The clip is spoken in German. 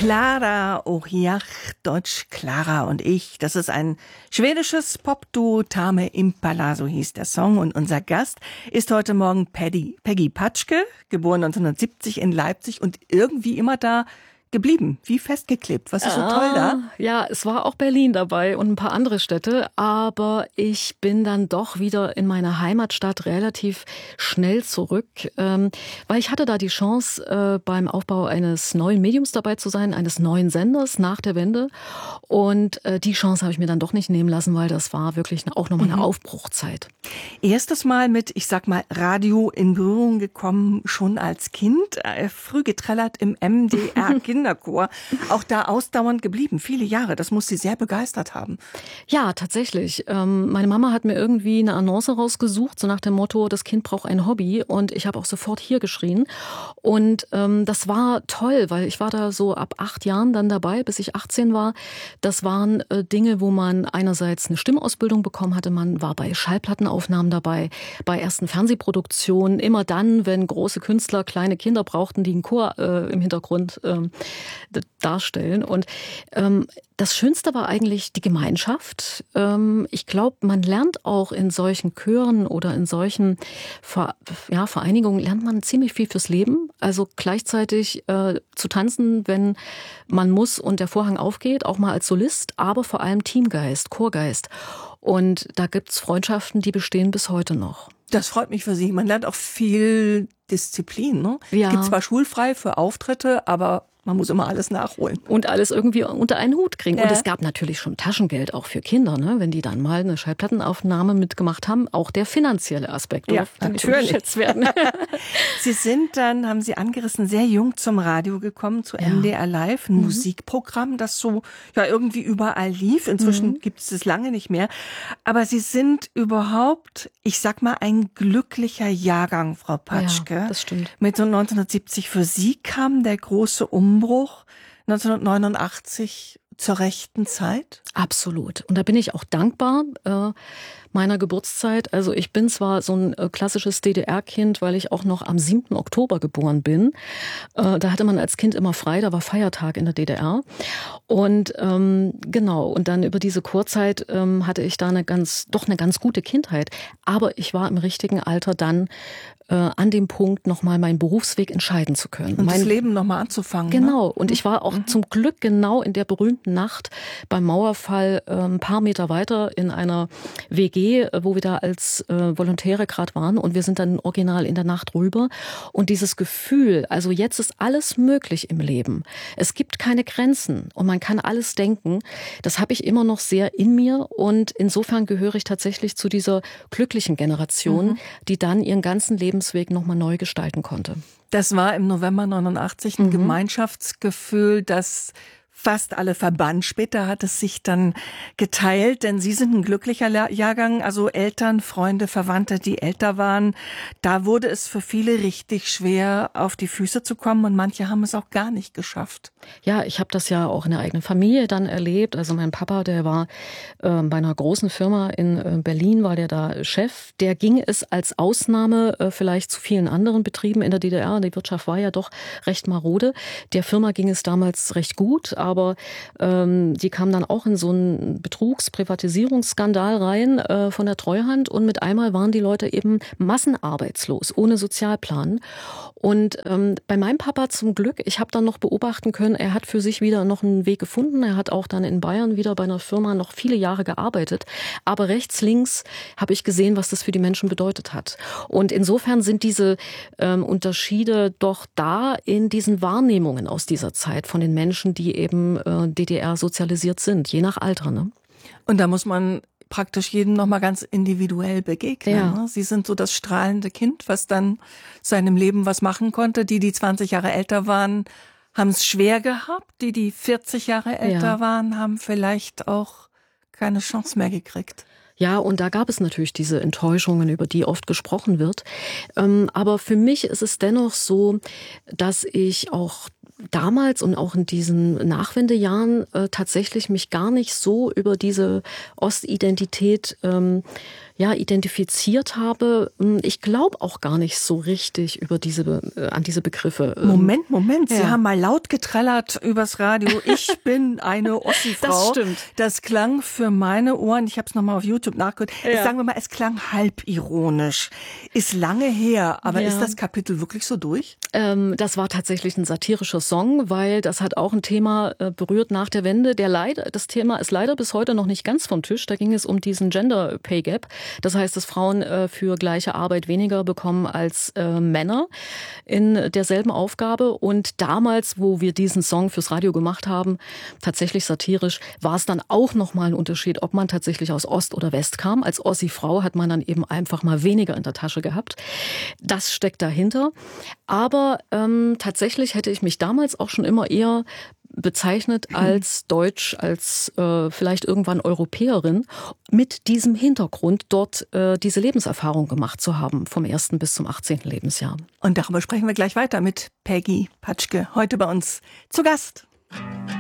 Klara Oriach, Deutsch Clara und ich. Das ist ein schwedisches Popduo, Tame Impala, so hieß der Song. Und unser Gast ist heute Morgen Peggy Patschke, geboren 1970 in Leipzig und irgendwie immer da geblieben, wie festgeklebt. Was ist so toll da? Ja, es war auch Berlin dabei und ein paar andere Städte, aber ich bin dann doch wieder in meine Heimatstadt relativ schnell zurück, weil ich hatte da die Chance, beim Aufbau eines neuen Mediums dabei zu sein, eines neuen Senders nach der Wende, und die Chance habe ich mir dann doch nicht nehmen lassen, weil das war wirklich auch nochmal eine Aufbruchzeit. Erstes Mal mit, ich sag mal, Radio in Berührung gekommen, schon als Kind, früh getrellert im MDR Kinderchor, auch da ausdauernd geblieben, viele Jahre. Das muss Sie sehr begeistert haben. Ja, tatsächlich. Meine Mama hat mir irgendwie eine Annonce rausgesucht, so nach dem Motto, das Kind braucht ein Hobby, und ich habe auch sofort hier geschrien. Und das war toll, weil ich war da so ab 8 Jahren dann dabei, bis ich 18 war. Das waren Dinge, wo man einerseits eine Stimmausbildung bekommen hatte, man war bei Schallplattenaufnahmen dabei, bei ersten Fernsehproduktionen, immer dann, wenn große Künstler kleine Kinder brauchten, die einen Chor im Hintergrund darstellen. Und das Schönste war eigentlich die Gemeinschaft. Ich glaube, man lernt auch in solchen Chören oder in solchen Vereinigungen, lernt man ziemlich viel fürs Leben. Also gleichzeitig zu tanzen, wenn man muss und der Vorhang aufgeht, auch mal als Solist, aber vor allem Teamgeist, Chorgeist. Und da gibt's Freundschaften, die bestehen bis heute noch. Das freut mich für Sie. Man lernt auch viel Disziplin, ne? Ja. Es gibt zwar schulfrei für Auftritte, aber man muss immer alles nachholen. Und alles irgendwie unter einen Hut kriegen. Ja. Und es gab natürlich schon Taschengeld auch für Kinder, ne? Wenn die dann mal eine Schallplattenaufnahme mitgemacht haben. Auch der finanzielle Aspekt durfte nicht unterschätzt werden. Sie sind dann, haben Sie angerissen, sehr jung zum Radio gekommen, zu MDR Live, ein Musikprogramm, das so irgendwie überall lief. Inzwischen gibt es das lange nicht mehr. Aber Sie sind überhaupt, ich sag mal, ein glücklicher Jahrgang, Frau Patschke. Ja, das stimmt. Mit so 1970 für Sie kam der große Umbruch 1989 zur rechten Zeit? Absolut. Und da bin ich auch dankbar meiner Geburtszeit. Also ich bin zwar so ein klassisches DDR-Kind, weil ich auch noch am 7. Oktober geboren bin. Da hatte man als Kind immer frei, da war Feiertag in der DDR. Und genau, und dann über diese Chorzeit hatte ich da eine ganz gute Kindheit. Aber ich war im richtigen Alter dann an dem Punkt, nochmal meinen Berufsweg entscheiden zu können. Und das Leben nochmal anzufangen. Genau. Ne? Und ich war auch zum Glück genau in der berühmten Nacht beim Mauerfall ein paar Meter weiter in einer WG, wo wir da als Volontäre gerade waren. Und wir sind dann original in der Nacht rüber. Und dieses Gefühl, also jetzt ist alles möglich im Leben. Es gibt keine Grenzen und man kann alles denken. Das habe ich immer noch sehr in mir. Und insofern gehöre ich tatsächlich zu dieser glücklichen Generation, die dann ihren ganzen Lebensweg nochmal neu gestalten konnte. Das war im November 89 ein Gemeinschaftsgefühl, das fast alle verband. Später hat es sich dann geteilt, denn Sie sind ein glücklicher Jahrgang, also Eltern, Freunde, Verwandte, die älter waren. Da wurde es für viele richtig schwer, auf die Füße zu kommen, und manche haben es auch gar nicht geschafft. Ja, ich habe das ja auch in der eigenen Familie dann erlebt. Also mein Papa, der war bei einer großen Firma in Berlin, war der da Chef. Der ging es als Ausnahme vielleicht zu vielen anderen Betrieben in der DDR. Die Wirtschaft war ja doch recht marode. Der Firma ging es damals recht gut, aber die kam dann auch in so einen Betrugs-Privatisierungsskandal rein von der Treuhand, und mit einmal waren die Leute eben massenarbeitslos, ohne Sozialplan. Und bei meinem Papa zum Glück, ich habe dann noch beobachten können, er hat für sich wieder noch einen Weg gefunden. Er hat auch dann in Bayern wieder bei einer Firma noch viele Jahre gearbeitet. Aber rechts, links habe ich gesehen, was das für die Menschen bedeutet hat. Und insofern sind diese Unterschiede doch da in diesen Wahrnehmungen aus dieser Zeit von den Menschen, die eben DDR sozialisiert sind, je nach Alter. Ne? Und da muss man praktisch jedem nochmal ganz individuell begegnen. Ja. Ne? Sie sind so das strahlende Kind, was dann seinem Leben was machen konnte. Die 20 Jahre älter waren, haben es schwer gehabt. Die 40 Jahre älter waren, haben vielleicht auch keine Chance mehr gekriegt. Ja, und da gab es natürlich diese Enttäuschungen, über die oft gesprochen wird. Aber für mich ist es dennoch so, dass ich auch damals und auch in diesen Nachwendejahren tatsächlich mich gar nicht so über diese Ostidentität identifiziert habe. Ich glaube auch gar nicht so richtig an diese Begriffe. Moment. Sie haben mal laut getrellert übers Radio. Ich bin eine Ossi-Frau. Das stimmt. Das klang für meine Ohren, ich habe es nochmal auf YouTube nachgehört, sagen wir mal, es klang halb ironisch. Ist lange her, aber ist das Kapitel wirklich so durch? Das war tatsächlich ein satirischer Song, weil das hat auch ein Thema berührt nach der Wende. Das Thema ist leider bis heute noch nicht ganz vom Tisch. Da ging es um diesen Gender Pay Gap. Das heißt, dass Frauen für gleiche Arbeit weniger bekommen als Männer in derselben Aufgabe. Und damals, wo wir diesen Song fürs Radio gemacht haben, tatsächlich satirisch, war es dann auch nochmal ein Unterschied, ob man tatsächlich aus Ost oder West kam. Als Ossi-Frau hat man dann eben einfach mal weniger in der Tasche gehabt. Das steckt dahinter. Aber tatsächlich hätte ich mich damals auch schon immer eher bezeichnet als Deutsch, als vielleicht irgendwann Europäerin, mit diesem Hintergrund dort diese Lebenserfahrung gemacht zu haben, vom 1. bis zum 18. Lebensjahr. Und darüber sprechen wir gleich weiter mit Peggy Patschke, heute bei uns zu Gast.